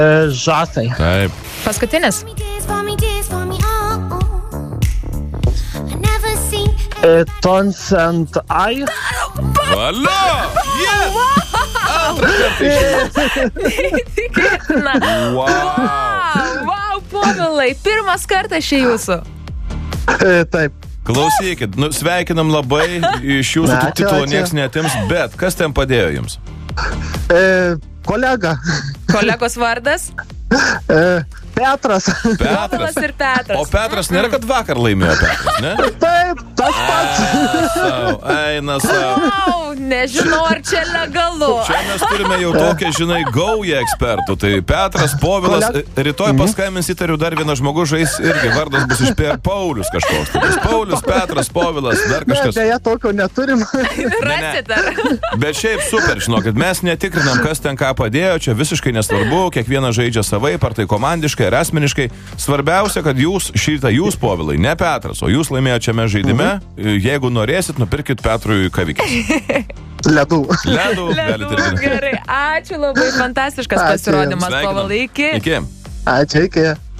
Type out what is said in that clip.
Žasai. Taip. Paskutinis. Tons and I. Valio! Yes! Antrą kartą Tikėtina. Wow, Povilai, pirmas kartas čia jūsų. Taip. Klausykit, sveikinam labai, iš jūsų titulo nieks neatims, bet kas ten padėjo jums? Kolega. Kolegos vardas? Petras. Povilas ir Petras. O Petras nėra, kad vakar laimėjo Petras, ne? Taip, tas pats. Eina savo. Wow, nežinau, ar čia legalu. Čia mes turime jau tokią, gaują ekspertų. Tai Petras, Povilas, rytoj paskambins, įtariu, dar vienas žmogus žais irgi, vardas bus iš Paulius kažkoks. Tai Paulius, Petras, Povilas, dar kažkas. Ne, tokio neturim. Rasit ar? Bet šiaip super, žinokit, mes netikrinam, kas ten ką padėjo, čia visiškai nesvarbu, kiekvienas žaidžia savaip, ar tai komandiškai, ar asmeniškai. Svarbiausia, kad jūs Povilai, ne Petras, o jūs laimėjote šiame žaidime. Jeigu norėsit, nupirkit Petrui kavikės. Ledų. Galite irgi. Gerai, ačiū labai, fantastiškas pasirodymas, Povilai, iki. Iki. Ačiū, iki.